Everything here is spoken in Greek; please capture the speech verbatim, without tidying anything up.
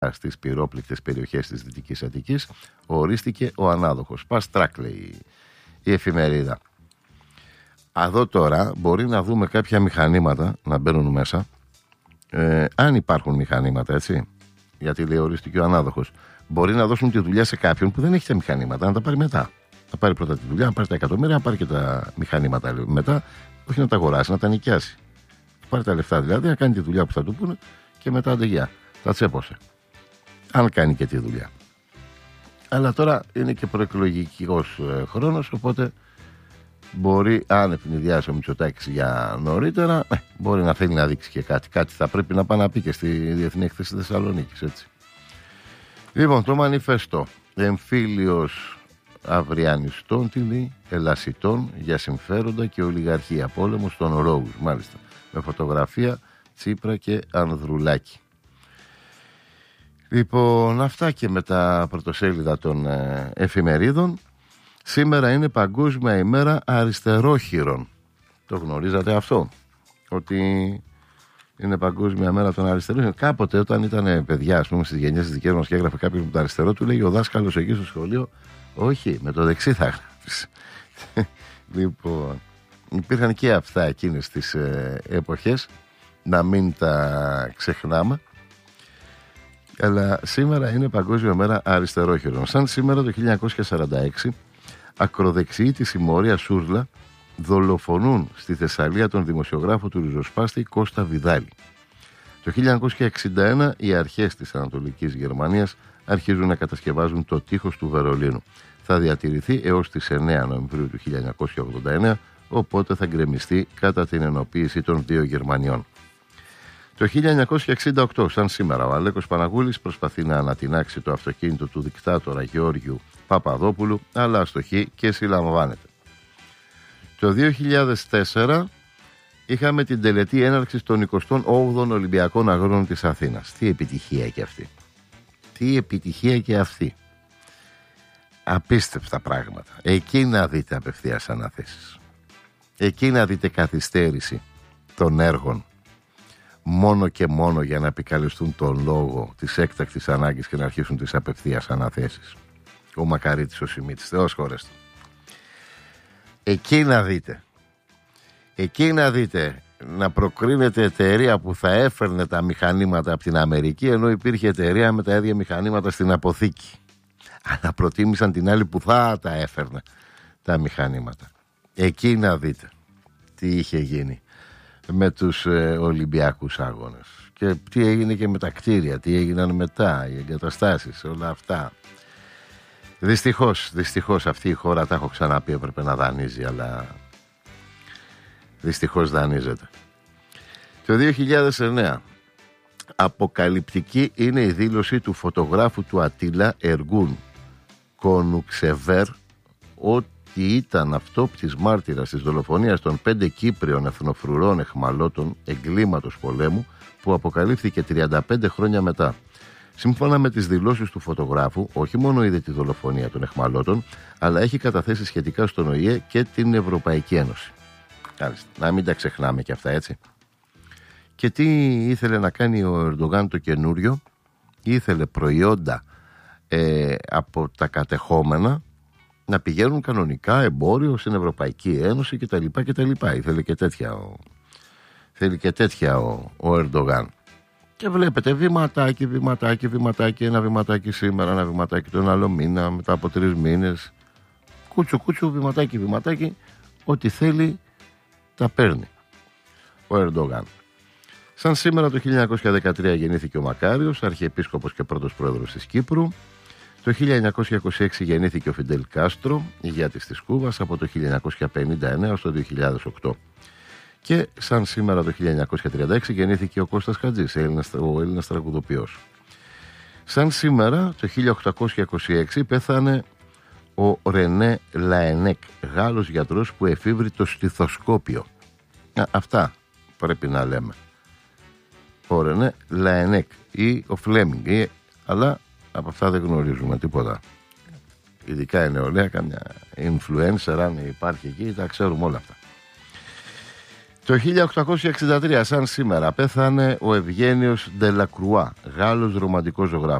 στις πυρόπληκτες περιοχές της Δυτικής Αττικής, ορίστηκε ο ανάδοχος. Παστράκ, λέει η εφημερίδα. Εδώ τώρα μπορεί να δούμε κάποια μηχανήματα να μπαίνουν μέσα, ε, αν υπάρχουν μηχανήματα, έτσι, γιατί λέει ορίστηκε ο ανάδοχος. Μπορεί να δώσουν τη δουλειά σε κάποιον που δεν έχει τα μηχανήματα, να τα πάρει μετά. Να πάρει πρώτα τη δουλειά, να πάρει τα εκατομμύρια, να πάρει και τα μηχανήματα λέει, μετά, όχι να τα αγοράσει, να τα νοικιάσει. Πάρει τα λεφτά δηλαδή, να κάνει τη δουλειά που θα του πούνε και μετά αντεγιά. Τα τσέπωσε. Αν κάνει και τη δουλειά. Αλλά τώρα είναι και προεκλογικός ε, χρόνος, οπότε μπορεί, αν επινηδιάσει ο Μητσοτάκης για νωρίτερα, ε, μπορεί να θέλει να δείξει και κάτι. Κάτι θα πρέπει να πάει να πει και στη Διεθνή Έκθεση Θεσσαλονίκης, έτσι. Λοιπόν, το μανιφεστό. Εμφύλιος αυριανιστών, τι λέει, ελασιτών για συμφέροντα και ολιγαρχία. Πόλεμος των Ρόους, μάλιστα. Με φωτογραφία Τσίπρα και Ανδρουλάκη. Λοιπόν, αυτά και με τα πρωτοσέλιδα των ε, εφημερίδων. Σήμερα είναι Παγκόσμια ημέρα αριστερόχειρων. Το γνωρίζατε αυτό? Ότι είναι Παγκόσμια μέρα των αριστερόχειρων. Κάποτε όταν ήταν παιδιά, ας πούμε, στις γενιές της δικές μας και έγραφε κάποιος με το αριστερό, του λέει ο δάσκαλος εκεί στο σχολείο, όχι, με το δεξί θα γράφεις. Λοιπόν, υπήρχαν και αυτά εκείνες τις ε, εποχές, να μην τα ξεχνάμε. Αλλά σήμερα είναι Παγκόσμια μέρα αριστερόχειρων. Σαν σήμερα το χίλια εννιακόσια σαράντα έξι, ακροδεξιοί της συμμορίας Σούρλα δολοφονούν στη Θεσσαλία τον δημοσιογράφο του ριζοσπάστη Κώστα Βιδάλη. Το χίλια εννιακόσια εξήντα ένα οι αρχές της Ανατολικής Γερμανίας αρχίζουν να κατασκευάζουν το τείχος του Βερολίνου. Θα διατηρηθεί έως τις εννέα Νοεμβρίου του χίλια εννιακόσια ογδόντα εννέα, οπότε θα γκρεμιστεί κατά την ενοποίηση των δύο Γερμανιών. Το χίλια εννιακόσια εξήντα οκτώ, σαν σήμερα, ο Αλέκος Παναγούλης προσπαθεί να ανατινάξει το αυτοκίνητο του δικτάτορα Γεώργιου Παπαδόπουλου, αλλά αστοχεί και συλλαμβάνεται. Το δύο χιλιάδες τέσσερα είχαμε την τελετή έναρξης των εικοστών όγδοων Ολυμπιακών Αγώνων της Αθήνας. Τι επιτυχία και αυτή. Τι επιτυχία και αυτή. Απίστευτα πράγματα. Εκεί να δείτε απευθείας αναθέσεις. Εκεί να δείτε καθυστέρηση των έργων. Μόνο και μόνο για να επικαλεστούν τον λόγο της έκτακτης ανάγκης και να αρχίσουν τις απευθείας αναθέσεις. Ο Μακαρίτης ο Σιμίτης, Θεός χωρέστο. Εκεί να δείτε. Εκεί να δείτε να προκρίνεται εταιρεία που θα έφερνε τα μηχανήματα από την Αμερική, ενώ υπήρχε εταιρεία με τα ίδια μηχανήματα στην αποθήκη. Αλλά προτίμησαν την άλλη που θα τα έφερνε τα μηχανήματα. Εκεί να δείτε τι είχε γίνει με τους ε, Ολυμπιακούς Αγώνες και τι έγινε και με τα κτίρια, τι έγιναν μετά, οι εγκαταστάσεις, όλα αυτά. Δυστυχώς, δυστυχώς αυτή η χώρα, τα έχω ξαναπεί, έπρεπε να δανείζει, αλλά δυστυχώς δανείζεται. Το δύο χιλιάδες εννέα αποκαλυπτική είναι η δήλωση του φωτογράφου του Ατίλα Εργούν Κονουξεβέρ ότι ήταν αυτόπτης μάρτυρας της δολοφονίας των πέντε Κύπριων εθνοφρουρών εχμαλώτων εγκλήματος πολέμου που αποκαλύφθηκε τριάντα πέντε χρόνια μετά. Σύμφωνα με τις δηλώσεις του φωτογράφου, όχι μόνο είδε τη δολοφονία των εχμαλώτων, αλλά έχει καταθέσει σχετικά στον Ο Η Ε και την Ευρωπαϊκή Ένωση. Κάλιστα, να μην τα ξεχνάμε και αυτά, έτσι. Και τι ήθελε να κάνει ο Ερντογάν το καινούριο? Ήθελε προϊόντα ε, από τα κατεχόμενα να πηγαίνουν κανονικά εμπόριο στην Ευρωπαϊκή Ένωση κτλ. κτλ. Ήθελε και τέτοια ο, θέλει και τέτοια ο, ο Ερντογάν. Και βλέπετε βηματάκι, βηματάκι, βηματάκι, ένα βηματάκι σήμερα, ένα βηματάκι τον άλλο μήνα, μετά από τρεις μήνες. Κούτσου, κούτσου, βηματάκι, βηματάκι, ό,τι θέλει τα παίρνει ο Ερντογάν. Σαν σήμερα το χίλια εννιακόσια δεκατρία γεννήθηκε ο Μακάριος, αρχιεπίσκοπος και πρώτος πρόεδρος της Κύπρου. Το χίλια εννιακόσια είκοσι έξι γεννήθηκε ο Φιντέλ Κάστρο, ηγέτης της Κούβας, από το χίλια εννιακόσια πενήντα εννέα στο δύο χιλιάδες οκτώ. Και σαν σήμερα το χίλια εννιακόσια τριάντα έξι γεννήθηκε ο Κώστας Χατζής, ο Έλληνας τραγουδοποιός. Σαν σήμερα το χίλια οκτακόσια είκοσι έξι πέθανε ο Ρενέ Λαενέκ, Γάλλος γιατρός που εφήβρε το στιθοσκόπιο. Α, αυτά πρέπει να λέμε. Ο Ρενέ Λαενέκ ή ο Φλέμινγκ, ή, αλλά από αυτά δεν γνωρίζουμε τίποτα. Ειδικά η νεολαία, καμιά influencer αν υπάρχει εκεί, τα ξέρουμε όλα αυτά. Το Το χίλια οκτακόσια εξήντα τρία, σαν σήμερα, πέθανε ο Ευγένιος Ντελακρουά, Γάλλος ρομαντικός ζωγράφος.